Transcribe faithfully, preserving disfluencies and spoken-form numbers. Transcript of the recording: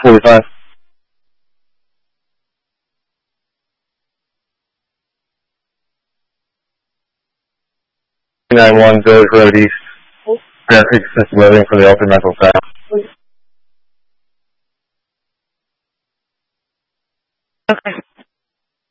forty-five. nine one Village Road East. Bear Creek Assisted Living for the Alton Medical Staff. Okay.